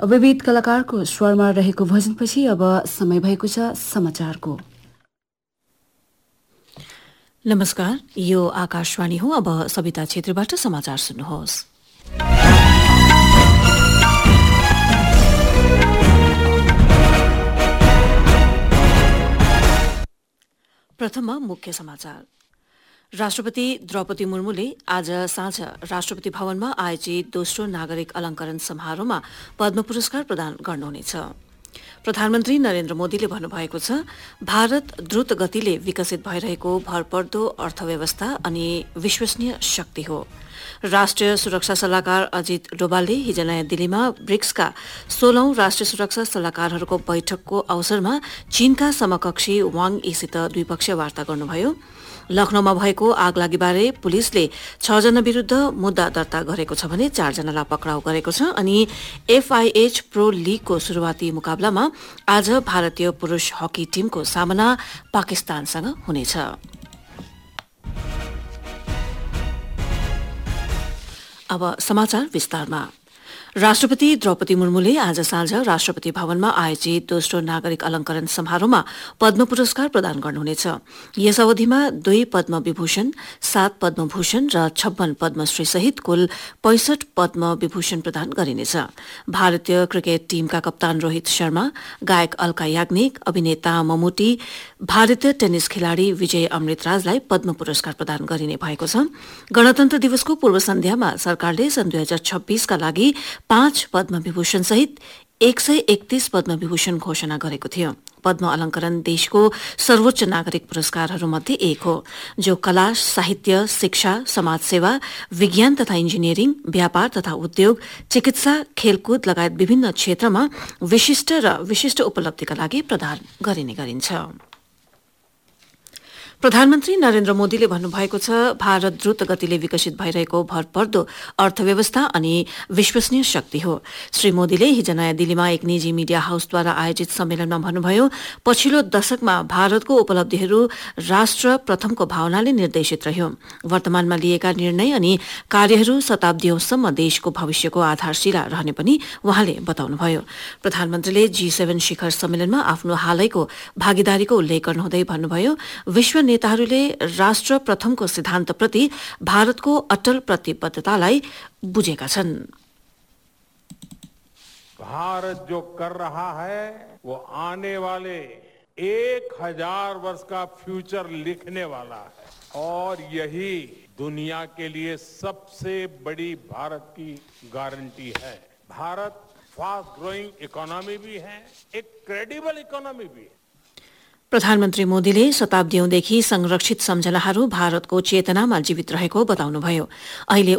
विविध कलाकारको स्वरमा रहेको भजनपछि अब समय भएको छ समाचारको। नमस्कार, यो आकाशवाणी हो। अब सविता क्षेत्रबाट समाचार सुन्नुहोस्। प्रथममा मुख्य समाचार। राष्ट्रपति द्रौपदी मुर्मुले आज साँझ राष्ट्रपति भवनमा आयोजित दोस्रो नागरिक अलंकरण समारोहमा पद्म पुरस्कार प्रदान गर्नुहुनेछ। प्रधानमन्त्री नरेन्द्र मोदीले भन्नुभएको छ, भारत द्रुत गतिले विकसित भइरहेको भरपर्दो अर्थव्यवस्था अनि विश्वसनीय शक्ति हो। राष्ट्रिय सुरक्षा सल्लाहकार अजित डोभालले हिज नयाँ दिल्लीमा ब्रिक्सका 16औं राष्ट्रिय सुरक्षा सल्लाहकारहरूको बैठकको अवसरमा चीनका समकक्षी वाङ यीसित द्विपक्षीय वार्ता गर्नुभयो। लखनऊमा भएको आगलागीबारे पुलिसले 6 जना विरूद्ध मुद्दा दर्ता गरेको छ भने 4 जनालाई पक्राउ गरेको छ। अनि FIH प्रो लीगको शुरूआती मुकाबलामा आज भारतीय पुरूष हकी टीमको सामना पाकिस्तानसँग हुनेछ। अब समाचार विस्तारमा। राष्ट्रपति द्रौपदी मुर्मुले आज साँझ राष्ट्रपति भवनमा आयोजित दोस्रो नागरिक अलंकरण समारोहमा पद्म पुरस्कार प्रदान गर्नुहुनेछ। यस अवधिमा 2 पद्म विभूषण, 7 पद्म भूषण र 56 पद्मश्री सहित कुल 65 पद्म विभूषण प्रदान गरिनेछ। भारतीय क्रिकेट टीमका कप्तान रोहित शर्मा, गायक अलका याग्निक, अभिनेता मम्मुटी, भारतीय टेनिस खेलाड़ी विजय अमृतराजलाई पद्म पुरस्कार प्रदान गरिने भएको छ। गणतन्त्र दिवसको पूर्व सन्ध्यामा सरकारले सन् 2026 का लागि 5 पद्म विभूषण सहित 131 पद्म विभूषण घोषणा गरेको थियो। पद्म अलंकरण देशको सर्वोच्च नागरिक पुरस्कारहरूमध्ये एक हो, जो कला, साहित्य, शिक्षा, समाजसेवा, विज्ञान तथा इन्जिनियरिङ, व्यापार तथा उद्योग, चिकित्सा, खेलकुद लगायत विभिन्न क्षेत्रमा विशिष्ट उपलब्धिका लागि प्रदान गरिने गरिन्छ। प्रधानमन्त्री नरेन्द्र मोदीले भन्नुभएको छ, भारत द्रुत गतिले विकसित भइरहेको भरपर्दो अर्थव्यवस्था अनि विश्वसनीय शक्ति हो। श्री मोदीले हिज नयाँ दिल्लीमा एक निजी मीडिया हाउसद्वारा आयोजित सम्मेलनमा भन्नुभयो, पछिल्लो दशकमा भारतको उपलब्धिहरू राष्ट्र प्रथमको भावनाले निर्देशित रह्यो। वर्तमानमा लिएका निर्णय अनि कार्यहरू शताब्दीौंसम्म देशको भविष्यको आधारशिला रहने पनि उहाँले बताउनुभयो। प्रधानमन्त्रीले G7 शिखर सम्मेलनमा आफ्नो हालैको भागीदारीको उल्लेख गर्नुहुँदै भन्नुभयो, विश्व नेताहरूले राष्ट्र प्रथमको सिद्धान्तप्रति भारतको अटल प्रतिबद्धतालाई बुझेका छन्। भारत जो कर रहा है वो आने वाले 1000 वर्ष का फ्यूचर लिखने वाला है और यही दुनिया के लिए सबसे बड़ी भारत की गारंटी है। भारत फास्ट ग्रोइंग इकोनॉमी भी है, एक क्रेडिबल इकोनॉमी भी है। प्रधानमन्त्री मोदीले शताब्दीौंदेखि संरक्षित सम्झनाहरू भारतको चेतनामा जीवित रहेको बताउनुभयो। अहिले